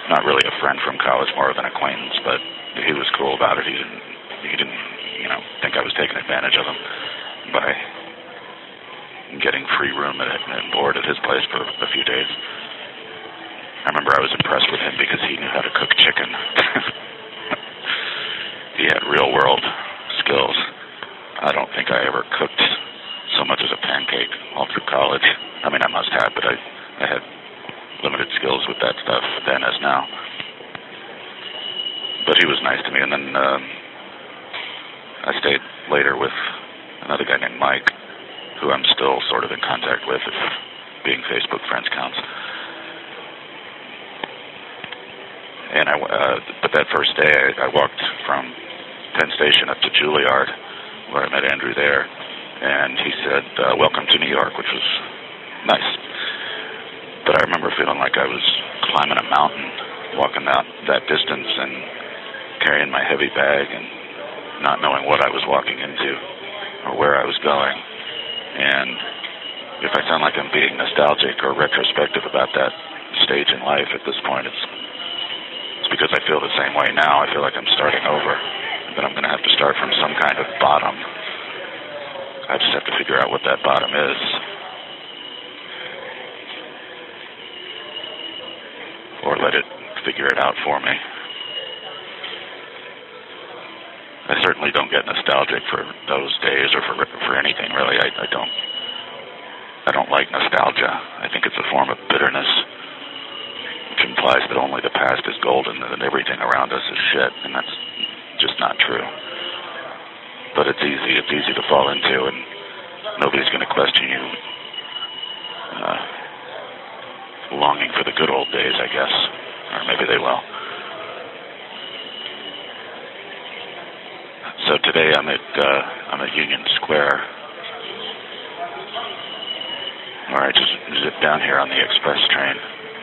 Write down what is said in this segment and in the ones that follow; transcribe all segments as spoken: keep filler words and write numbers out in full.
not really a friend from college, more of an acquaintance, but he was cool about it. He didn't, he didn't, you know, think I was taking advantage of him by getting free room and, and board at his place for a few days. I remember I was impressed with him because he knew how to cook chicken. He had real-world skills. I don't think I ever cooked so much as a pancake all through college. I mean, I must have, but I, I had limited skills with that stuff then as now. But he was nice to me, and then um, I stayed later with another guy named Mike, who I'm still sort of in contact with, if being Facebook friends counts. And I, uh, but that first day, I, I walked from Penn Station up to Juilliard, where I met Andrew there, and he said, uh, welcome to New York, which was nice. But I remember feeling like I was climbing a mountain, walking out that distance and carrying my heavy bag and not knowing what I was walking into or where I was going. And if I sound like I'm being nostalgic or retrospective about that stage in life at this point, it's, it's because I feel the same way now. I feel like I'm starting over, that I'm going to have to start from some kind of bottom. I just have to figure out what that bottom is. Or let it figure it out for me. I certainly don't get nostalgic for those days or for for anything, really. I, I don't I don't like nostalgia. I think it's a form of bitterness, which implies that only the past is golden and that everything around us is shit, and that's just not true. But it's easy. It's easy to fall into, and nobody's going to question you uh, longing for the good old days, I guess. Or maybe they will. So today I'm at uh, I'm at Union Square, where I just zipped down here on the express train,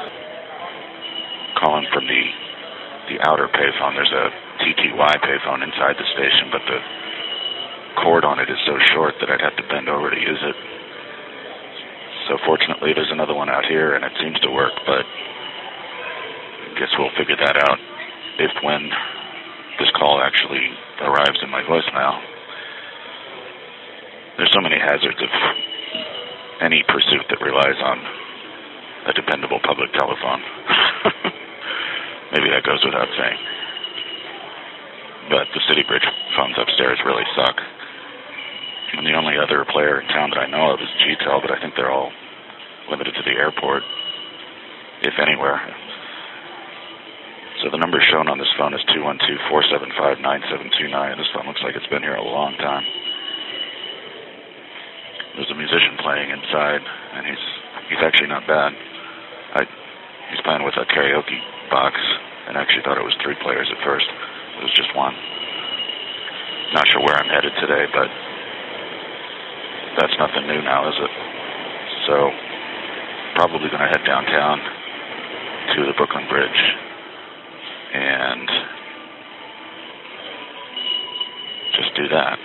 calling from the the outer payphone. There's a T T Y payphone inside the station, but the cord on it is so short that I'd have to bend over to use it. So fortunately, there's another one out here, and it seems to work, but I guess we'll figure that out if when this call actually arrives in my voicemail. There's so many hazards of any pursuit that relies on a dependable public telephone. Maybe that goes without saying. But the City Bridge phones upstairs really suck. And the only other player in town that I know of is G Tel, but I think they're all limited to the airport, if anywhere. So the number shown on this phone is two one two, four seven five, nine seven two nine. This phone looks like it's been here a long time. There's a musician playing inside, and he's he's actually not bad. I, he's playing with a karaoke box, and I actually thought it was three players at first. It was just one. Not sure where I'm headed today, but that's nothing new now, is it? So, probably going to head downtown to the Brooklyn Bridge and just do that.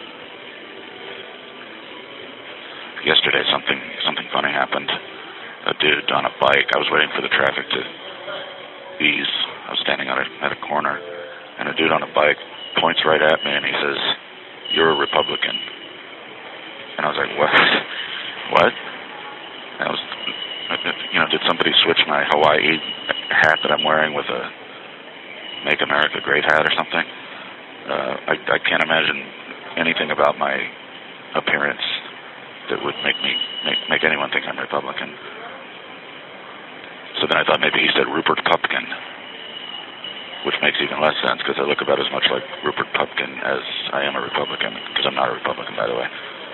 Yesterday, something something funny happened. A dude on a bike. I was waiting for the traffic to ease. I was standing on a, at a corner, and a dude on a bike points right at me, and he says, "You're a Republican." And I was like, "What? What?" And I was, you know, did somebody switch my Hawaii hat that I'm wearing with a "Make America Great" hat or something? Uh, I, I can't imagine anything about my appearance that would make me make, make anyone think I'm Republican. So then I thought maybe he said Rupert Pupkin, which makes even less sense because I look about as much like Rupert Pupkin as I am a Republican, because I'm not a Republican, by the way.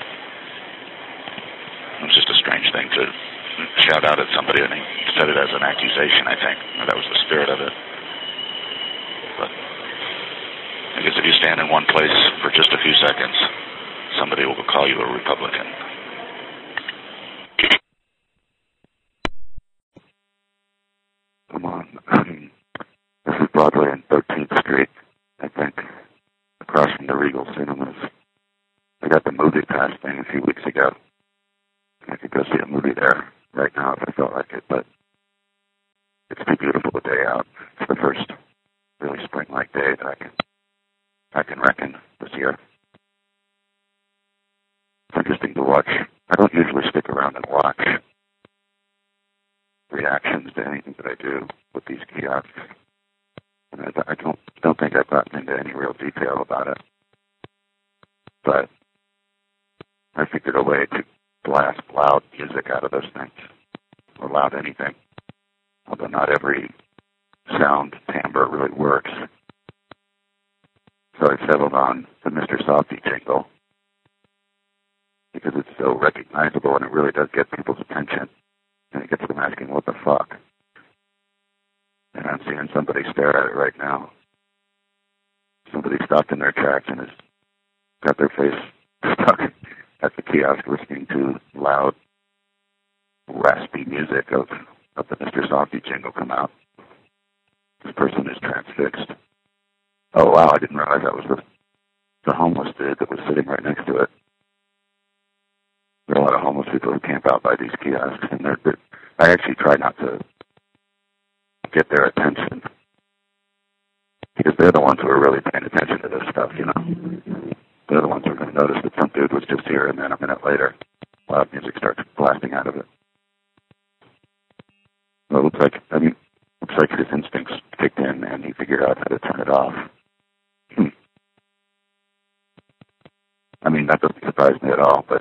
It was just a strange thing to shout out at somebody, and he said it as an accusation, I think. That was the spirit of it. But I guess if you stand in one place for just a few seconds, somebody will call you a Republican. Come on. This is Broadway and thirteenth Street, I think, across from the Regal Cinemas. I got the movie pass thing a few weeks ago. I could go see a movie there right now if I felt like it, but It's too beautiful a day out. It's the first really spring-like day that I can I can reckon this year. It's interesting to watch. I don't usually stick around and watch reactions to anything that I do with these kiosks. And I, I don't don't think I've gotten into any real detail about it. But I figured a way to blast loud music out of those things, or loud anything. Although not every sound timbre really works. So I settled on the Mister Softy jingle because it's so recognizable and it really does get people's attention. And it gets them asking, what the fuck? And I'm seeing somebody stare at it right now. Somebody stopped in their tracks and has got their face stuck at the kiosk listening to loud, raspy music of, of the Mister Softy jingle come out. This person is transfixed. Oh, wow, I didn't realize that was the, the homeless dude that was sitting right next to it. There are a lot of homeless people who camp out by these kiosks, and they're, they're, I actually try not to get their attention, because they're the ones who are really paying attention to this stuff, you know. They're the ones who are going to notice that some dude was just here, and then a minute later, loud music starts blasting out of it. Well, it looks like, I mean, looks like his instincts kicked in, and he figured out how to turn it off. Hmm. I mean, that doesn't surprise me at all, but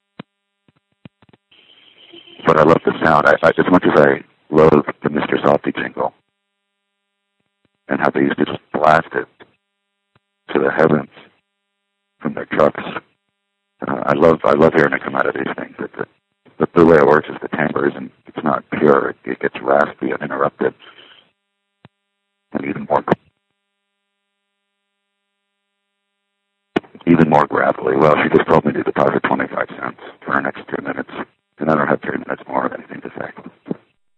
but I love the sound. I, I, as much as I loathe the Mister Softy jingle and how they used to just blast it to the heavens from their trucks, uh, I love I love hearing it come out of these things. It, it, the, the way it works is the timbre isn't, it's not pure. It, it gets raspy and interrupted, and even more even more gravelly. Well, she just told me to deposit twenty-five cents for her next two minutes. And I don't have three minutes more of anything to say.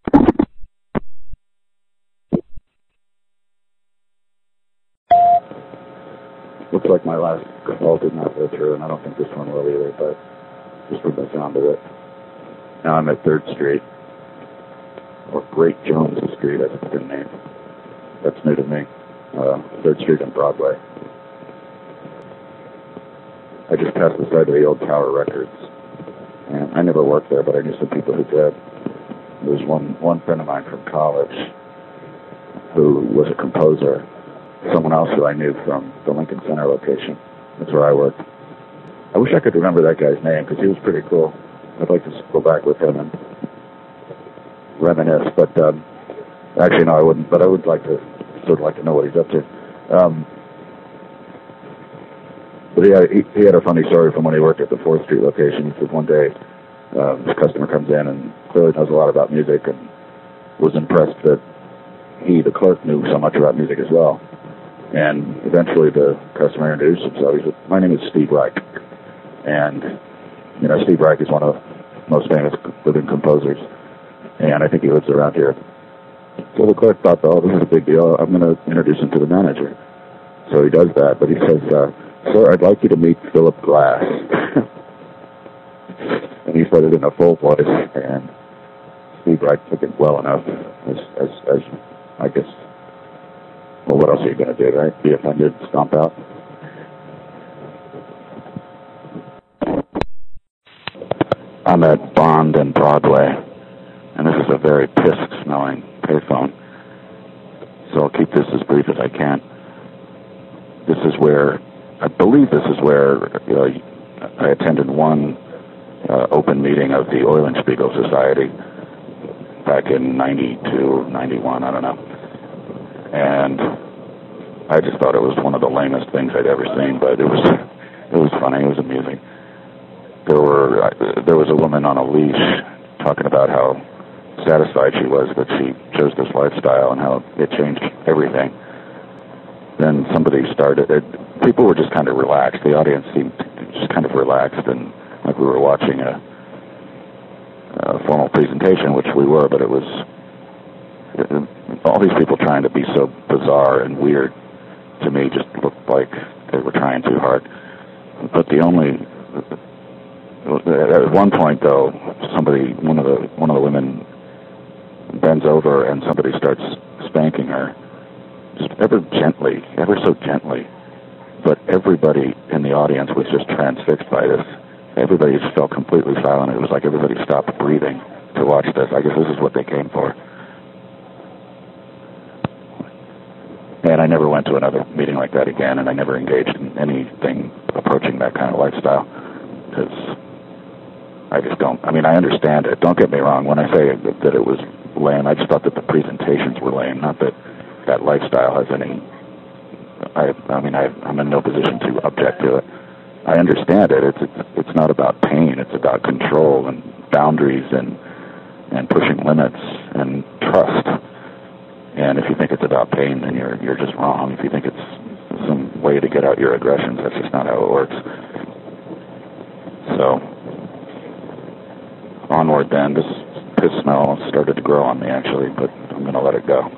Looks like my last call did not go through, and I don't think this one will either, but just from the sound of it. Now I'm at third Street, or Great Jones Street, I think it's been named. That's new to me. Uh, third Street and Broadway. I just passed beside the old Tower Records. And I never worked there, but I knew some people who did. There was one, one friend of mine from college who was a composer. Someone else who I knew from the Lincoln Center location. That's where I worked. I wish I could remember that guy's name, because he was pretty cool. I'd like to go back with him and reminisce, but um, actually, no, I wouldn't. But I would like to sort of like to know what he's up to. Um, But he had, he, he had a funny story from when he worked at the fourth Street location. He said one day uh, this customer comes in and clearly knows a lot about music and was impressed that he, the clerk, knew so much about music as well. And eventually the customer introduced himself. He said, "My name is Steve Reich." And, you know, Steve Reich is one of the most famous living composers. And I think he lives around here. So the clerk thought, oh, this is a big deal. I'm going to introduce him to the manager. So he does that, but he says, uh, "Sir, I'd like you to meet Philip Glass." And he said it in a full voice, and Steve Reich took it well enough, as, as, as I guess, well, what else are you going to do, right? Be offended, stomp out? I'm at Bond and Broadway, and this is a very piss-smelling payphone, so I'll keep this as brief as I can. This is where I believe this is where you know, I attended one uh, open meeting of the Eulenspiegel Society back in ninety-two, ninety-one, I don't know. And I just thought it was one of the lamest things I'd ever seen, but it was it was funny, it was amusing. There were uh, there was a woman on a leash talking about how satisfied she was that she chose this lifestyle and how it changed everything. Then somebody started it. People were just kind of relaxed. The audience seemed just kind of relaxed, and like we were watching a, a formal presentation, which we were, but it was it, all these people trying to be so bizarre and weird to me just looked like they were trying too hard. But the only at one point, though, somebody, one of the one of the women bends over and somebody starts spanking her, just ever gently, ever so gently. But everybody in the audience was just transfixed by this. Everybody just felt completely silent. It was like everybody stopped breathing to watch this. I guess this is what they came for. And I never went to another meeting like that again, and I never engaged in anything approaching that kind of lifestyle. Because I just don't, I mean, I understand it. Don't get me wrong. When I say that, that it was lame, I just thought that the presentations were lame, not that that lifestyle has any, I, I mean, I, I'm in no position to object to it. I understand it. It's, it's, it's not about pain. It's about control and boundaries and, and pushing limits and trust. And if you think it's about pain, then you're you're just wrong. If you think it's some way to get out your aggressions, that's just not how it works. So, onward then. This piss smell started to grow on me, actually, but I'm going to let it go.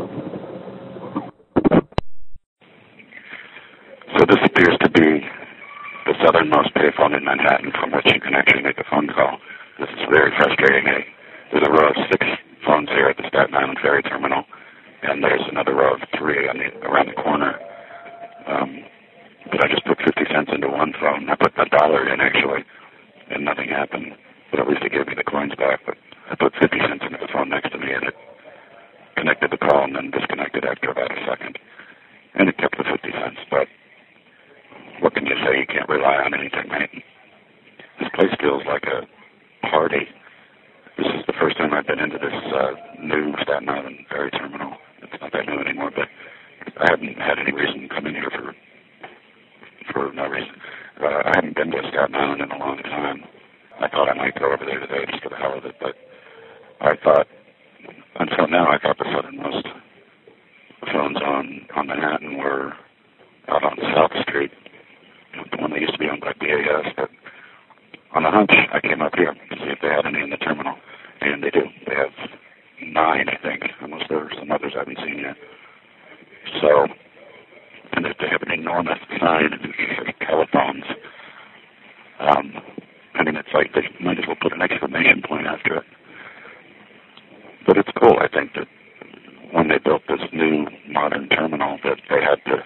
So this appears to be the southernmost payphone in Manhattan from which you can actually make a phone call. This is very frustrating. There's a row of six phones here at the Staten Island Ferry Terminal. And there's another row of three on the, around the corner. Um, but I just put fifty cents into one phone. I put a dollar in, actually, and nothing happened. But at least it gave me the coins back. But I put fifty cents into the phone next to me, and it connected the call and then disconnected after about a second. And it kept the fifty cents. But what can you say? You can't rely on anything, right? This place feels like a party. This is the first time I've been into this uh, new Staten Island Ferry Terminal. It's not that new anymore, but I haven't had any reason coming here for for no reason. Uh, I haven't been to Staten Island in a long time. I thought I might go over there today just for the hell of it, but I thought, until now, I thought the southernmost phones on, on Manhattan were out on South Street, the one that used to be owned by B A S, but on a hunch, I came up here to see if they had any in the terminal, and they do. They have nine, I think, unless there are some others I haven't seen yet. So, and if they have an enormous sign of telephones, um, I mean, it's like they might as well put an exclamation point after it. But it's cool, I think, that when they built this new modern terminal, that they had to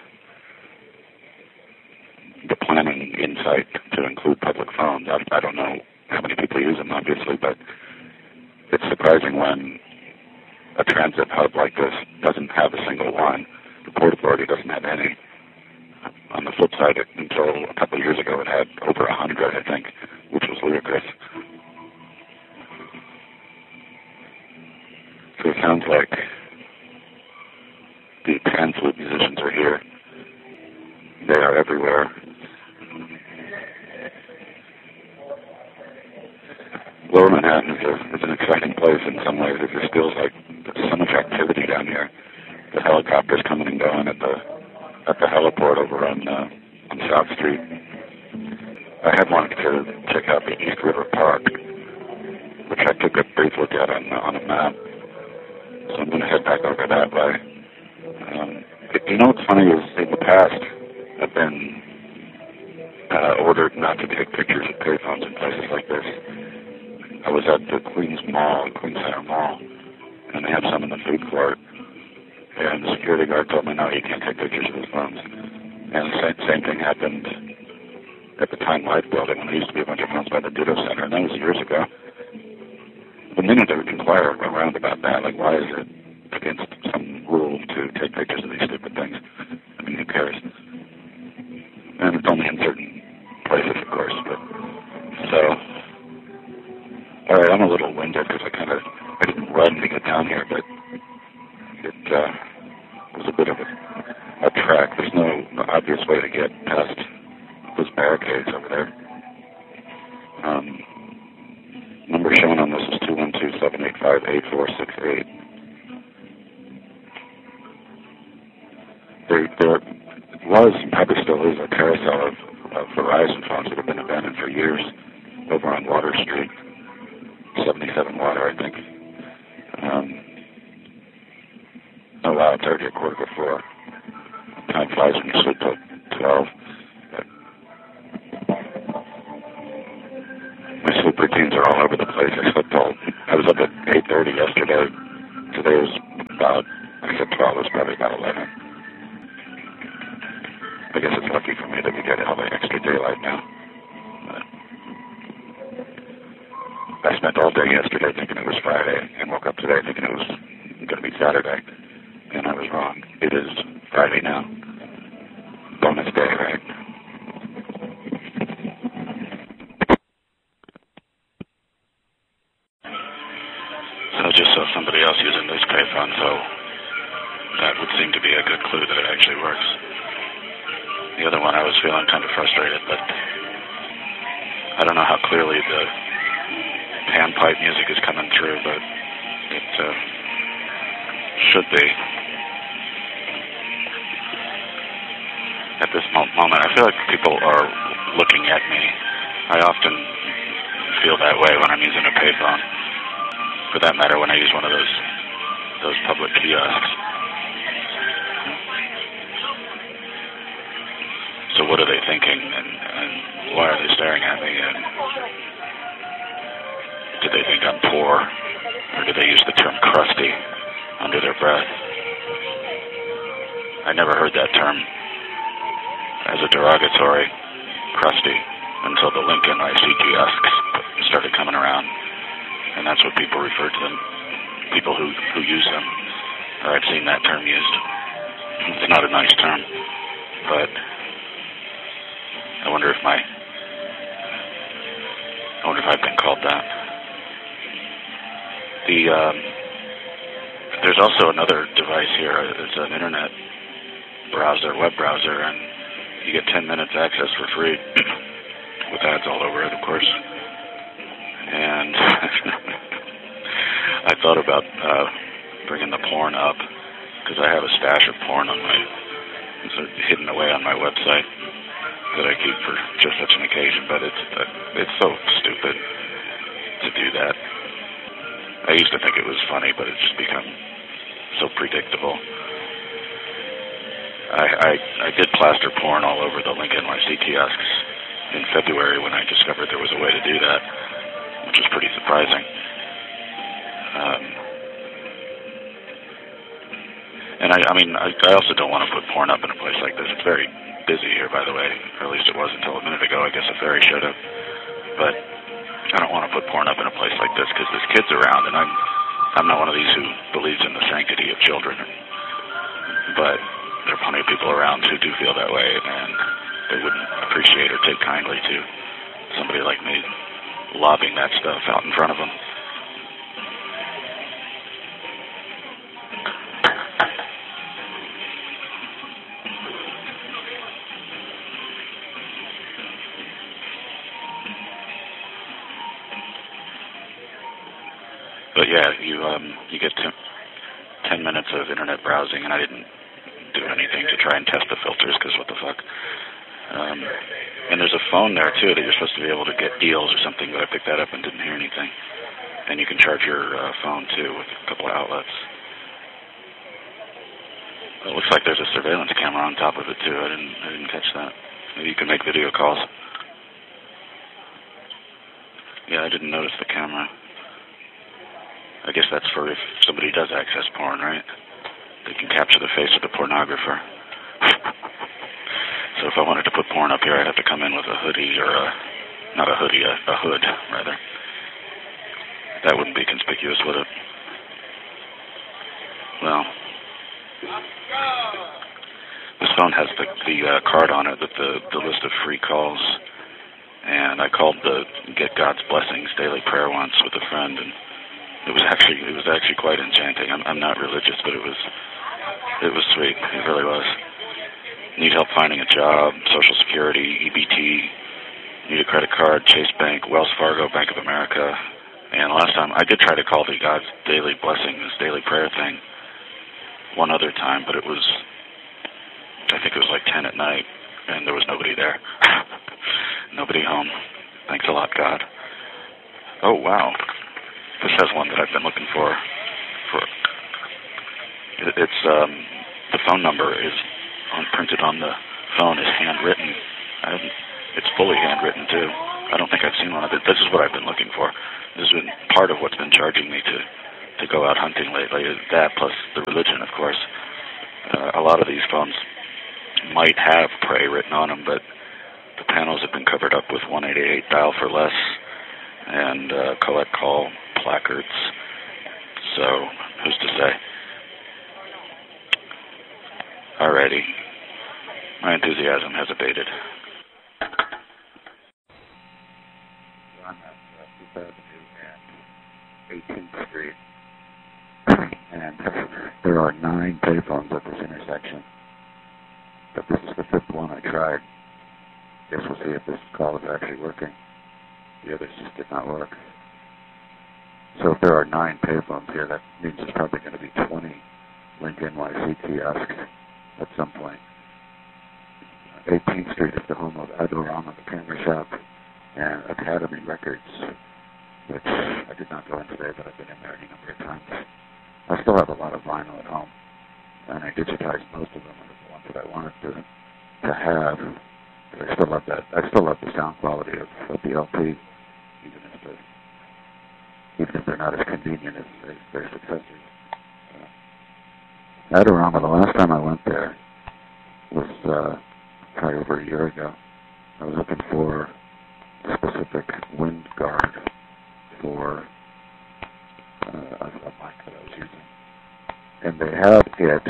the planning insight to include public phones. I, I don't know how many people use them, obviously, but it's surprising when a transit hub like this doesn't have a single one. The Port Authority doesn't have any. On the flip side, it, until a couple of years ago, it had over a hundred, I think, which was ludicrous. So it sounds like the Transloop musicians are here. They are everywhere. Lower Manhattan is, a, is an exciting place in some ways. It just feels like there's so much activity down here. The helicopters coming and going at the at the heliport over on uh, on South Street. I had wanted to check out the East River Park, which I took a brief look at on on a map. So I'm going to head back over that way. Um, you know what's funny is in the past I've been uh, ordered not to take pictures of payphones in places like this. I was at the Queens Mall, Queens Center Mall, and they have some in the food court. And the security guard told me, no, you can't take pictures of his phones. And the same, same thing happened at the Time Life building when there used to be a bunch of phones by the Ditto Center, and that was years ago. The minute they would inquire around about that, like, why is it against some rule to take pictures of these stupid things? I mean, who cares? And it's only in certain places, of course, but so... All right, I'm a little winded because I kind of, I didn't run to get down here, but it uh, was a bit of a, a trek. There's no obvious way to get past those barricades over there. Um, number shown on this is two one two, seven eight five, eight four six eight. There, there was, and probably still is, a carousel of, of Verizon phones that have been abandoned for years over on Water Street. seventy-seven Water, I think. Um, oh, wow, it's already a quarter to four. Time flies when you sleep till twelve. But my sleep routines are all over the place. I slept all, I was up at eight thirty yesterday, today is about, I said twelve, it's probably about eleven. I guess it's lucky for me that we get all the extra daylight now. But I spent all day yesterday thinking it was Friday and woke up today thinking it was going to be Saturday. And I was wrong. It is Friday now. Bonus day, right? So just so somebody else using this payphone, so that would seem to be a good clue that it actually works. The other one I was feeling kind of frustrated, but I don't know how clearly the panpipe music is coming through, but it uh, should be. At this mo- moment, I feel like people are looking at me. I often feel that way when I'm using a payphone. For that matter, when I use one of those those public kiosks. So what are they thinking, and, and why are they staring at me? And do they think I'm poor, or do they use the term crusty under their breath? I never heard that term as a derogatory, crusty, until the Lincoln I C kiosks started coming around, and that's what people refer to them, people who, who use them. Or I've seen that term used. It's not a nice term, but I wonder if my, I wonder if I've been called that. The, um, there's also another device here. It's an internet browser, web browser, and you get ten minutes access for free with ads all over it, of course. And I thought about uh, bringing the porn up because I have a stash of porn on my, sort of hidden away on my website that I keep for just such an occasion, but it's uh, it's so stupid to do that. I used to think it was funny, but it's just become so predictable. I, I, I did plaster porn all over the Lincoln Y C kiosks in February when I discovered there was a way to do that, which was pretty surprising. Um, and I, I mean, I, I also don't want to put porn up in a place like this. It's very busy here, by the way, or at least it was until a minute ago. I guess a ferry showed up, but I don't want to put porn up in a place like this because there's kids around, and I'm I'm not one of these who believes in the sanctity of children, but there are plenty of people around who do feel that way, and they wouldn't appreciate or take kindly to somebody like me lobbing that stuff out in front of them. But yeah, you um, you get to ten minutes of internet browsing, and I didn't do anything to try and test the filters, because what the fuck. Um, and there's a phone there, too, that you're supposed to be able to get deals or something, but I picked that up and didn't hear anything. And you can charge your uh, phone, too, with a couple of outlets. It looks like there's a surveillance camera on top of it, too. I didn't, I didn't catch that. Maybe you can make video calls. Yeah, I didn't notice the camera. I guess that's for if somebody does access porn, right? They can capture the face of the pornographer. So if I wanted to put porn up here, I'd have to come in with a hoodie or a, not a hoodie, a, a hood, rather. That wouldn't be conspicuous, would it? Well, this phone has the, the uh, card on it with the, the list of free calls. And I called the Get God's Blessings daily prayer once with a friend, and it was actually it was actually quite enchanting. I'm I'm not religious, but it was it was sweet. It really was. Need help finding a job, Social Security, E B T, need a credit card, Chase Bank, Wells Fargo, Bank of America. And last time I did try to call the God's Daily Blessing, this daily prayer thing, one other time, but it was I think it was like ten at night, and there was nobody there. Nobody home. Thanks a lot, God. Oh wow. This has one that I've been looking for. For it's um, the phone number is on, printed on the phone is handwritten. I haven't, it's fully handwritten too. I don't think I've seen one of it. This is what I've been looking for. This has been part of what's been charging me to to to go out hunting lately. That plus the religion, of course. Uh, a lot of these phones might have Pray written on them, but the panels have been covered up with one eighty-eight dial for less and uh, collect call placards. So, who's to say? Alrighty. My enthusiasm has abated. On two thousand and eighteenth Street. And there are nine payphones at this intersection. But this is the fifth one I tried. Guess we'll see if this call is actually working. The others just did not work. So if there are nine payphones here, that means there's probably going to be twenty Link N Y C kiosks at some point. eighteenth Street is the home of Adorama, the camera shop, and Academy Records, which I did not go in today, but I've been in there any number of times. I still have a lot of vinyl at home, and I digitized most of them, the ones that I wanted to to have. But I still love that. I still love the sound quality of, of the L P, even if the, even if they're not as convenient as, as their successors. Uh, Adorama, the last time I went there was uh, probably over a year ago. I was looking for a specific wind guard for uh, a, a mic that I was using. And they had it,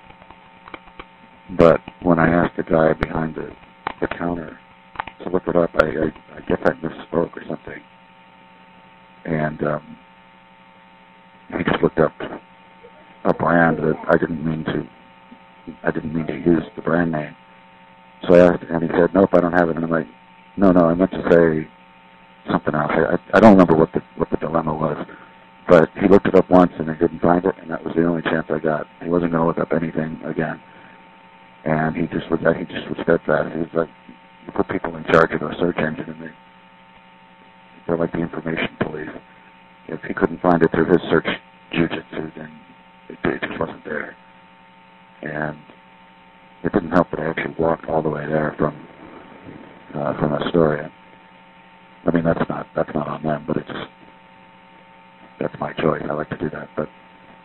but when I asked the guy behind the, the counter to look it up, I, I, I guess I misspoke or something. And um, he just looked up a brand that I didn't mean to, I didn't mean to use the brand name. So I asked, and he said, nope, I don't have it. And I'm like, no, no, I meant to say something else. I, I don't remember what the what the dilemma was. But he looked it up once and I didn't find it, and that was the only chance I got. He wasn't going to look up anything again. And he just was he just was steadfast. He was like, you put people in charge of a search engine, and they, they're like the information police. If he couldn't find it through his search jujitsu, then it, it just wasn't there. And it didn't help that I actually walked all the way there from uh, from Astoria. I mean, that's not that's not on them, but it's just, that's my choice. I like to do that, but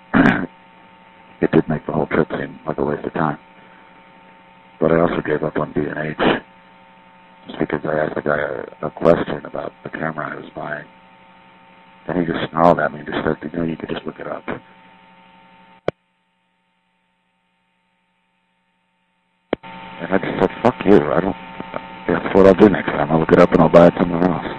it did make the whole trip seem like a waste of time. But I also gave up on B and H just because I asked the guy a, a question about the camera I was buying, and he just snarled at me and just said, you know, you could just look it up. And I just said, fuck you. I don't. That's what I'll do next time. I'll look it up and I'll buy it somewhere else.